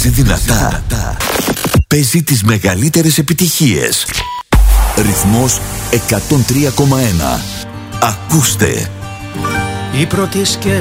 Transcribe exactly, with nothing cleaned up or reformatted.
Παίζει δυνατά. Παίζει τις μεγαλύτερες επιτυχίες. Ρυθμός εκατόν τρία κόμμα ένα. Ακούστε. Η πρώτη σκέψη